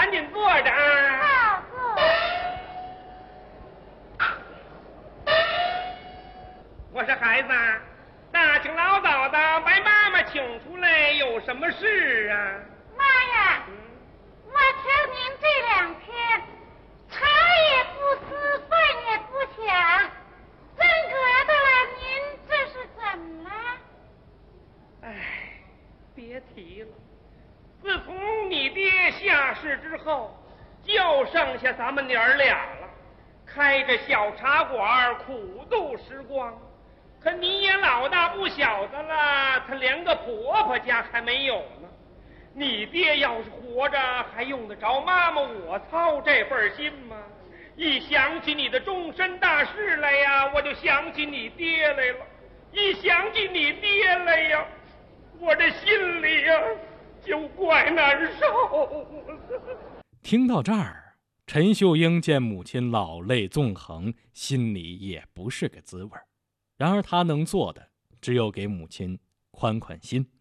赶紧坐着啊。 好坐。 我说孩子，大清老早的把妈妈请出来，有什么事啊？ 妈呀，我瞧您这2天茶也不思，饭也不想，真格的您这是怎么了？ 哎，别提了，自从你爹下世之后，就剩下咱们娘儿俩了，开着小茶馆苦度时光。可你也老大不小的了，他连个婆婆家还没有呢。你爹要是活着，还用得着妈妈我操这份心吗？一想起你的终身大事来呀，我就想起你爹来了。一想起你爹来呀，我这心里呀就怪难受。 听到这儿，陈秀英见母亲老泪纵横，心里也不是个滋味。然而他能做的只有给母亲宽宽心。